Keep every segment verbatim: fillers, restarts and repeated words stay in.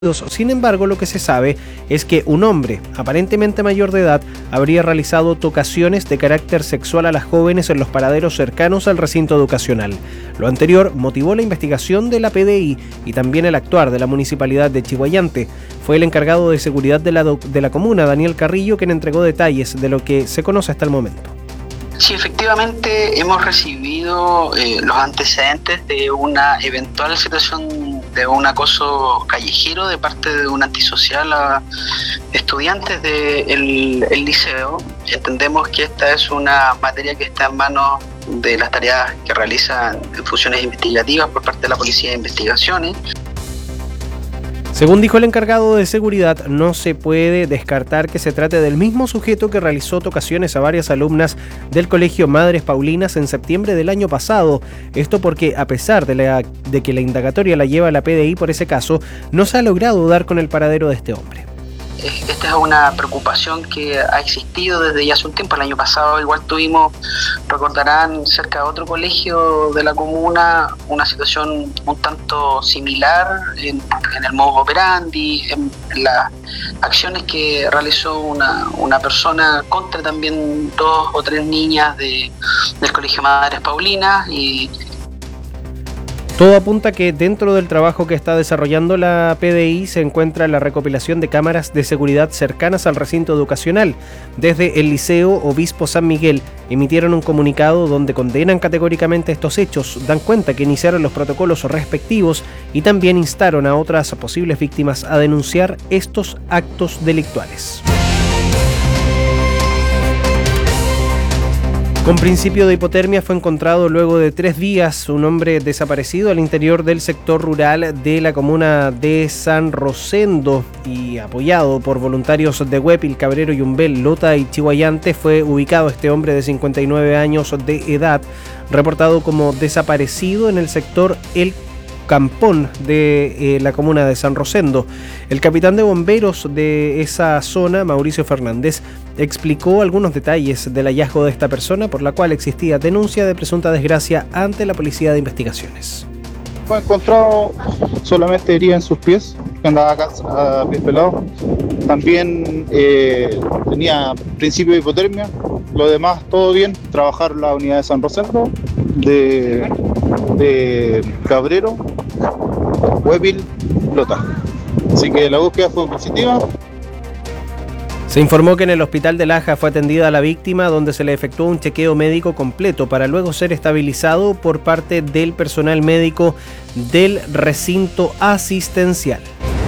Sin embargo, lo que se sabe es que un hombre, aparentemente mayor de edad, habría realizado tocaciones de carácter sexual a las jóvenes en los paraderos cercanos al recinto educacional. Lo anterior motivó la investigación de la P D I y también el actuar de la Municipalidad de Chiguayante. Fue el encargado de seguridad de la, de la comuna, Daniel Carrillo, quien entregó detalles de lo que se conoce hasta el momento. Sí, efectivamente hemos recibido eh, los antecedentes de una eventual situación de un acoso callejero de parte de un antisocial a estudiantes del de el liceo. Entendemos que esta es una materia que está en manos de las tareas que realizan funciones investigativas por parte de la Policía de Investigaciones. Según dijo el encargado de seguridad, no se puede descartar que se trate del mismo sujeto que realizó tocaciones a varias alumnas del Colegio Madres Paulinas en septiembre del año pasado. Esto porque, a pesar de, la, de que la indagatoria la lleva la P D I por ese caso, no se ha logrado dar con el paradero de este hombre. Esta es una preocupación que ha existido desde ya hace un tiempo. El año pasado igual tuvimos, recordarán, cerca de otro colegio de la comuna, una situación un tanto similar en, en el modus operandi, en, en las acciones que realizó una, una persona contra también dos o tres niñas de, del Colegio Madres Paulinas. Y todo apunta que dentro del trabajo que está desarrollando la P D I se encuentra la recopilación de cámaras de seguridad cercanas al recinto educacional. Desde el Liceo Obispo San Miguel emitieron un comunicado donde condenan categóricamente estos hechos, dan cuenta que iniciaron los protocolos respectivos y también instaron a otras posibles víctimas a denunciar estos actos delictuales. Con principio de hipotermia fue encontrado luego de tres días un hombre desaparecido al interior del sector rural de la comuna de San Rosendo y apoyado por voluntarios de Huépil, Cabrero, Yumbel, Lota y Chiguayante. Fue ubicado este hombre de cincuenta y nueve años de edad, reportado como desaparecido en el sector El Campón de eh, la comuna de San Rosendo. El capitán de bomberos de esa zona, Mauricio Fernández, explicó algunos detalles del hallazgo de esta persona, por la cual existía denuncia de presunta desgracia ante la Policía de Investigaciones. Fue encontrado solamente herida en sus pies, que andaba acá a pies pelados. También eh, tenía principio de hipotermia. Lo demás, todo bien. Trabajar la unidad de San Rosendo, de, de Cabrero, Huépil, Lota. Así que la búsqueda fue positiva. Se informó que en el hospital de Laja fue atendida la víctima, donde se le efectuó un chequeo médico completo para luego ser estabilizado por parte del personal médico del recinto asistencial.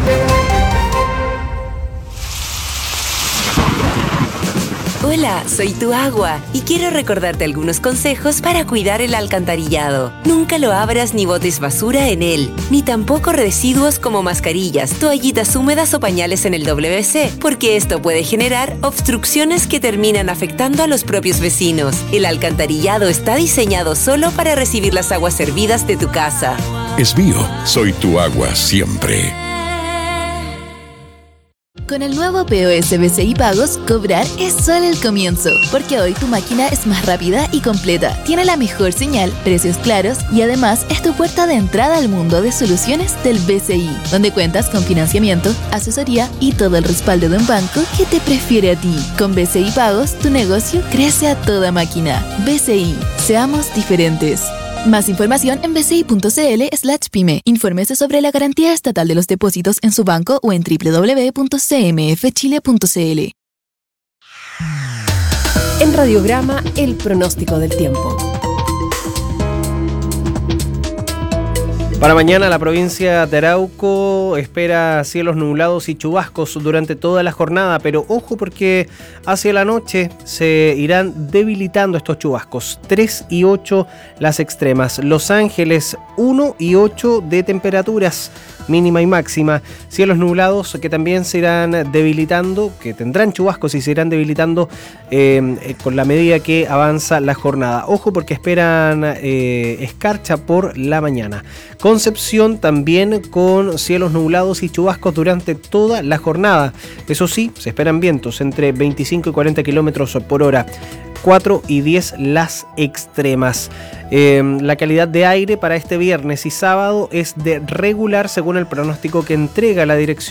Hola, soy tu agua y quiero recordarte algunos consejos para cuidar el alcantarillado. Nunca lo abras ni botes basura en él, ni tampoco residuos como mascarillas, toallitas húmedas o pañales en el W C, porque esto puede generar obstrucciones que terminan afectando a los propios vecinos. El alcantarillado está diseñado solo para recibir las aguas servidas de tu casa. Es mío, soy tu agua siempre. Con el nuevo P O S B C I Pagos, cobrar es solo el comienzo, porque hoy tu máquina es más rápida y completa, tiene la mejor señal, precios claros y además es tu puerta de entrada al mundo de soluciones del B C I, donde cuentas con financiamiento, asesoría y todo el respaldo de un banco que te prefiere a ti. Con B C I Pagos, tu negocio crece a toda máquina. B C I, seamos diferentes. Más información en bci.cl slash pyme. Infórmese sobre la garantía estatal de los depósitos en su banco o en doble u doble u doble u punto c m f chile punto c l. En Radiograma, el pronóstico del tiempo. Para mañana la provincia de Arauco espera cielos nublados y chubascos durante toda la jornada, pero ojo porque hacia la noche se irán debilitando estos chubascos. tres y ocho las extremas. Los Ángeles uno y ocho de temperaturas mínima y máxima. Cielos nublados que también se irán debilitando, que tendrán chubascos y se irán debilitando eh, con la medida que avanza la jornada. Ojo porque esperan eh, escarcha por la mañana. Concepción también con cielos nublados y chubascos durante toda la jornada. Eso sí, se esperan vientos entre veinticinco y cuarenta kilómetros por hora. cuatro y diez las extremas. Eh, la calidad de aire para este viernes y sábado es de regular según el pronóstico que entrega la Dirección